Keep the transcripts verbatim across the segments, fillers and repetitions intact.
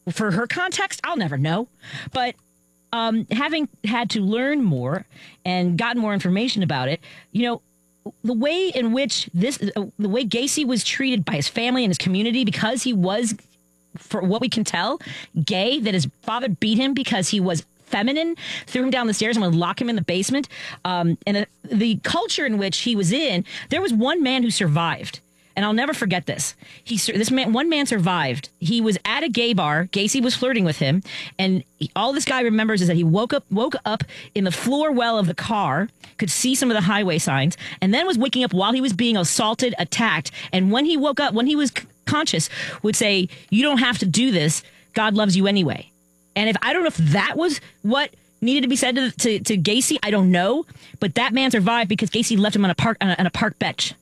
for her context, I'll never know. But um, having had to learn more and gotten more information about it, you know, the way in which this, uh, the way Gacy was treated by his family and his community because he was, for what we can tell, gay, that his father beat him because he was feminine, threw him down the stairs and would lock him in the basement. Um, and uh, the culture in which he was in, there was one man who survived. And I'll never forget this. He, this man, one man survived. He was at a gay bar. Gacy was flirting with him, and he, all this guy remembers is that he woke up, woke up in the floor well of the car, could see some of the highway signs, and then was waking up while he was being assaulted, attacked. And when he woke up, when he was c- conscious, would say, "You don't have to do this. God loves you anyway." And if I don't know if that was what needed to be said to, to, to Gacy, I don't know. But that man survived because Gacy left him on a park on a, on a park bench.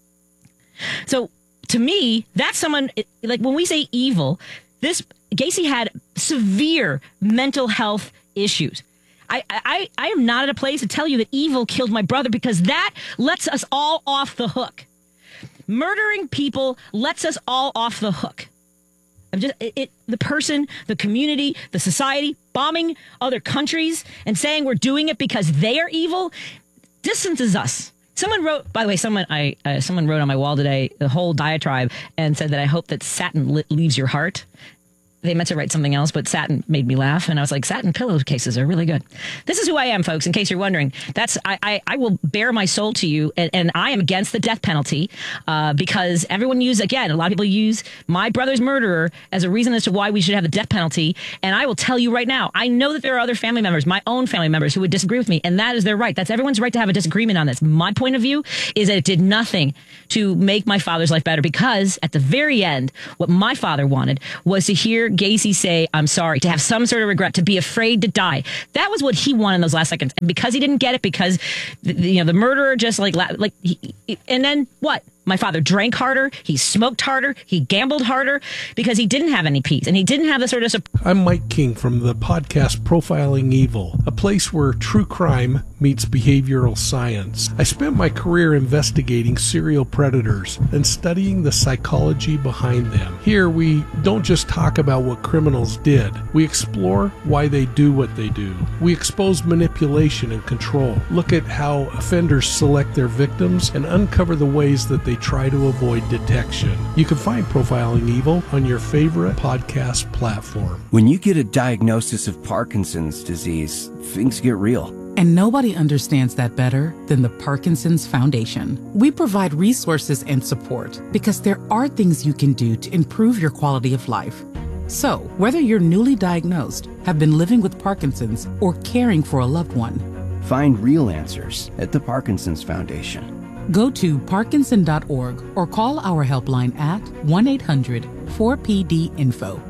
So to me, that's someone, like when we say evil, this Gacy had severe mental health issues. I, I, I am not at a place to tell you that evil killed my brother because that lets us all off the hook. Murdering people lets us all off the hook. I'm just it, it the person, the community, the society, bombing other countries and saying we're doing it because they are evil distances us. Someone wrote, by the way, someone I uh, someone wrote on my wall today the whole diatribe and said that I hope that satin li- leaves your heart. They meant to write something else, but satin made me laugh. And I was like, satin pillowcases are really good. This is who I am, folks, in case you're wondering. That's I, I, I will bare my soul to you. And, and I am against the death penalty uh, because everyone use, again, a lot of people use my brother's murderer as a reason as to why we should have the death penalty. And I will tell you right now, I know that there are other family members, my own family members, who would disagree with me. And that is their right. That's everyone's right to have a disagreement on this. My point of view is that it did nothing to make my father's life better because at the very end, what my father wanted was to hear Gacy say, "I'm sorry," to have some sort of regret, to be afraid to die. That was what he wanted in those last seconds. And because he didn't get it, because the, you know the murderer just like like, he, and then what? My father drank harder, he smoked harder, he gambled harder because he didn't have any peace and he didn't have the sort of support. I'm Mike King from the podcast Profiling Evil, a place where true crime meets behavioral science. I spent my career investigating serial predators and studying the psychology behind them. Here we don't just talk about what criminals did, we explore why they do what they do. We expose manipulation and control, look at how offenders select their victims, and uncover the ways that they try to avoid detection. You can find Profiling Evil on your favorite podcast platform. When you get a diagnosis of Parkinson's disease, things get real. And nobody understands that better than the Parkinson's Foundation. We provide resources and support because there are things you can do to improve your quality of life. So, whether you're newly diagnosed, have been living with Parkinson's, or caring for a loved one, find real answers at the Parkinson's Foundation. Go to parkinson dot org or call our helpline at one eight hundred four P D info.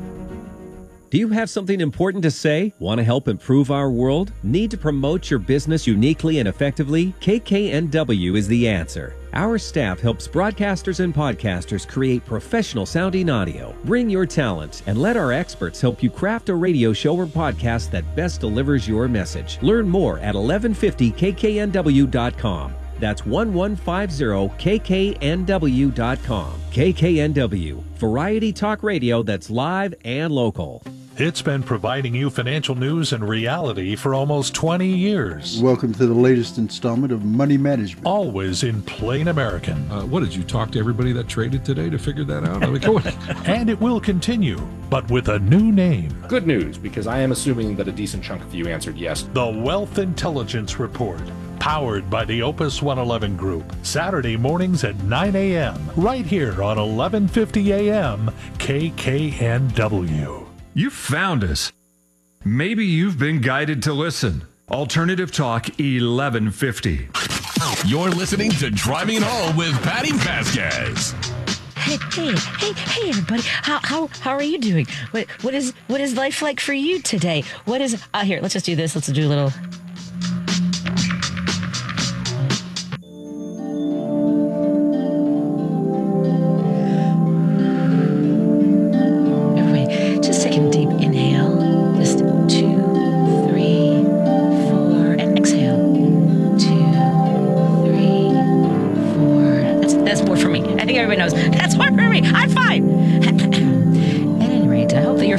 Do you have something important to say? Want to help improve our world? Need to promote your business uniquely and effectively? K K N W is the answer. Our staff helps broadcasters and podcasters create professional sounding audio. Bring your talent and let our experts help you craft a radio show or podcast that best delivers your message. Learn more at eleven fifty K K N W dot com. That's eleven fifty K K N W dot com. K K N W, variety talk radio that's live and local. It's been providing you financial news and reality for almost twenty years. Welcome to the latest installment of Money Management. Always in plain American. Uh, what, did you talk to everybody that traded today to figure that out? I mean, go ahead. And it will continue, but with a new name. Good news, because I am assuming that a decent chunk of you answered yes. The Wealth Intelligence Report. Powered by the Opus one eleven Group. Saturday mornings at nine a.m. right here on eleven fifty a.m. K K N W. You found us. Maybe you've been guided to listen. Alternative Talk eleven fifty. You're listening to Driving It Home with Patty Vasquez. Hey, hey, hey, hey, everybody! How how how are you doing? What what is what is life like for you today? What is? Uh, here, let's just do this. Let's do a little.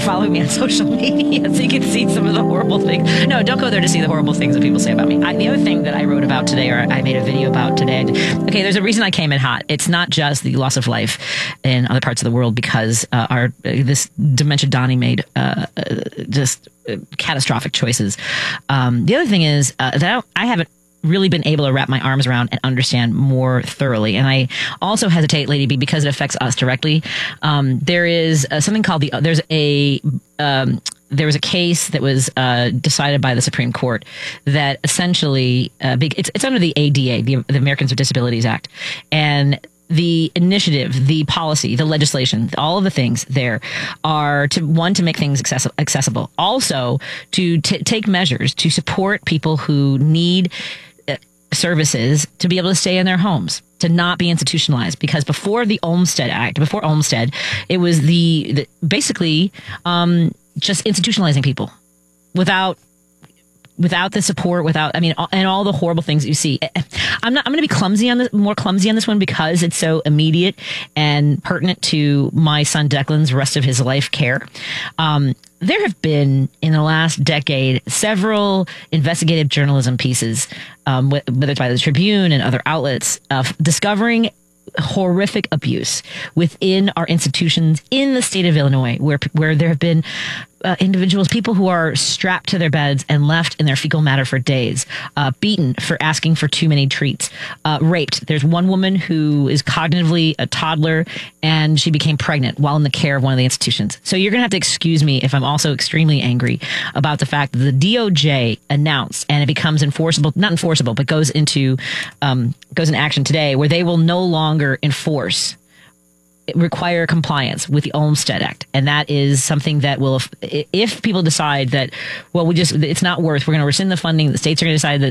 following me on social media so you can see some of the horrible things. No, don't go there to see the horrible things that people say about me. I, the other thing that I wrote about today, or I made a video about today, okay, there's a reason I came in hot. It's not just the loss of life in other parts of the world because uh, our uh, this dementia Donnie made uh, uh, just uh, catastrophic choices. Um, the other thing is uh, that I, I haven't really been able to wrap my arms around and understand more thoroughly. And I also hesitate, Lady B, because it affects us directly. Um, there is uh, something called the, there's a, um, there was a case that was uh, decided by the Supreme Court that essentially, uh, big, it's, it's under the A D A, the, the Americans with Disabilities Act. And the initiative, the policy, the legislation, all of the things there are to, one, to make things accessi- accessible. Also, to t- take measures to support people who need services to be able to stay in their homes, to not be institutionalized. Because before the Olmstead Act, before Olmstead, it was the, the basically um, just institutionalizing people without without the support, without, I mean, and all the horrible things that you see. I'm not, I'm going to be clumsy on this, more clumsy on this one because it's so immediate and pertinent to my son Declan's rest of his life care. Um, there have been in the last decade several investigative journalism pieces, um, whether it's by the Tribune and other outlets, of discovering horrific abuse within our institutions in the state of Illinois, where where there have been uh, individuals, people who are strapped to their beds and left in their fecal matter for days, uh, beaten for asking for too many treats, uh, raped. There's one woman who is cognitively a toddler and she became pregnant while in the care of one of the institutions. So you're going to have to excuse me if I'm also extremely angry about the fact that the D O J announced, and it becomes enforceable, not enforceable, but goes into, um, goes in action today, where they will no longer enforce, require compliance with the Olmstead Act. And that is something that will, if, if people decide that, well, we just, it's not worth, we're going to rescind the funding, the states are going to decide that